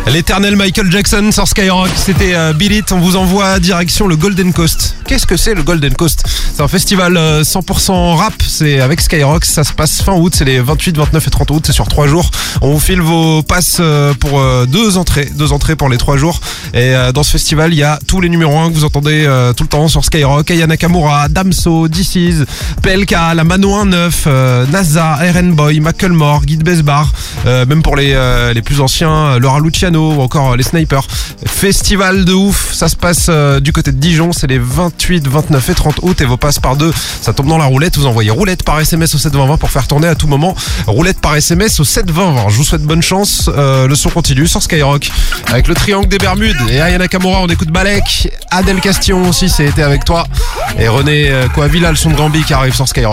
L'éternel Michael Jackson sur Skyrock, c'était Beat It. On vous envoie direction le Golden Coast. Qu'est-ce que c'est le Golden Coast? C'est un festival 100% rap, c'est avec Skyrock, ça se passe fin août, c'est les 28, 29 et 30 août, c'est sur 3 jours. On vous file vos passes pour deux entrées pour les 3 jours. Et dans ce festival, il y a tous les numéros 1 que vous entendez tout le temps sur Skyrock. Aya Nakamura, Damso, DC's, PLK, la Mano 19, NASA, RN Boy, Macklemore, Guy de Besbar, même pour les plus anciens, Laura Luciano ou encore les Snipers. Festival de ouf, ça se passe du côté de Dijon, c'est les 28, 29 et 30 août et vos passes par 2, ça tombe dans la roulette. Vous envoyez roulette par SMS au 72020 pour faire tourner à tout moment. Roulette par SMS au 72020. Je vous souhaite bonne chance. Le son continue sur Skyrock avec le triangle des Bermudes et Aya Nakamura. On écoute Balek, Adèle Castillon aussi, c'est été avec toi, et René Coavilla, le son de Gambi qui arrive sur Skyrock.